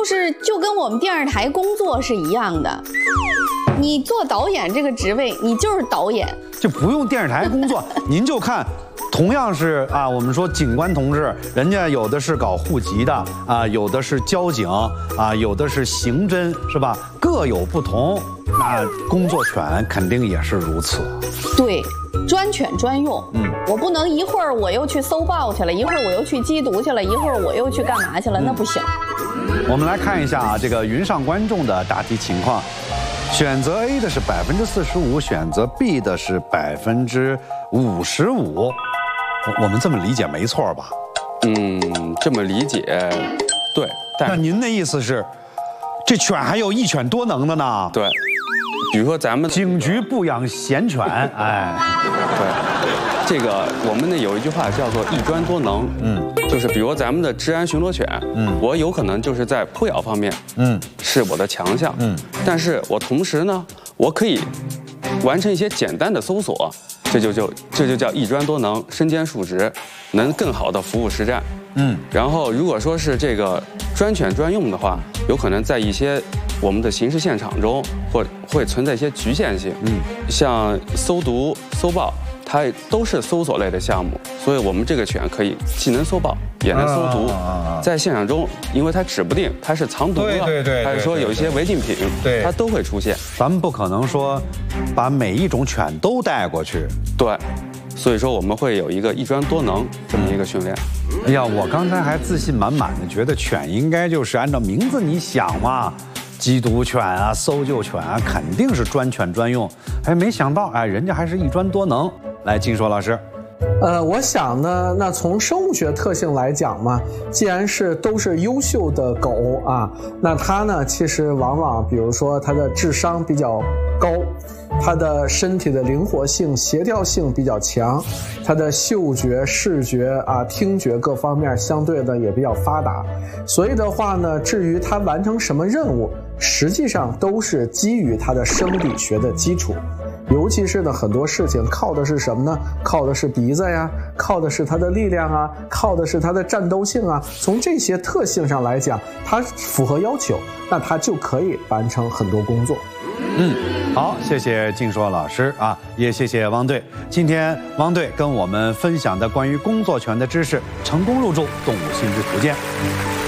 就跟我们电视台工作是一样的。你做导演这个职位，你就是导演， 就不用电视台工作，您就看。同样是啊，我们说警官同志，人家有的是搞户籍的啊，有的是交警啊，有的是刑侦，是吧？各有不同。那工作犬肯定也是如此。 对，专犬专用。我不能一会儿我又去搜报去了，一会儿我又去缉毒去了，一会儿我又去干嘛去了，那不行。 我们来看一下啊，这个云上观众的答题情况。选择 A 的是45%，选择 B 的是55%。我们这么理解没错吧？ 这么理解，对。 那您的意思是，这犬还有一犬多能的呢？ 对，比如说咱们警局不养闲犬，哎， 对，这个我们呢有一句话叫做一专多能，就是比如咱们的治安巡逻犬，我有可能就是在扑咬方面，是我的强项，但是我同时呢，我可以完成一些简单的搜索。这就叫一专多能，身兼数职，能更好的服务实战。然后如果说是这个专犬专用的话，有可能在一些我们的刑事现场中会存在一些局限性。像搜毒、搜报，它都是搜索类的项目，所以我们这个犬可以既能搜报，也能搜毒。在现场中，因为它指不定它是藏毒了，还是说有一些违禁品，它都会出现。 咱们不可能说把每一种犬都带过去。 对，所以说我们会有一个一专多能这么一个训练。 哎呀，我刚才还自信满满的觉得犬应该就是按照名字你想嘛，缉毒犬啊、搜救犬啊，肯定是专犬专用。哎，没想到哎，人家还是一专多能。来，金硕老师。 我想呢，那从生物学特性来讲嘛，既然都是优秀的狗啊，那它呢，其实往往比如说它的智商比较高，它的身体的灵活性、协调性比较强，它的嗅觉、视觉啊、听觉各方面相对的也比较发达。所以的话呢，至于它完成什么任务，实际上都是基于它的生理学的基础。尤其是呢，很多事情靠的是什么呢？靠的是鼻子呀，靠的是它的力量啊，靠的是它的战斗性啊。从这些特性上来讲，它符合要求，那它就可以完成很多工作。 好，谢谢金硕老师啊，也谢谢汪队。今天汪队跟我们分享的关于工作犬的知识，成功入驻动物心智图鉴。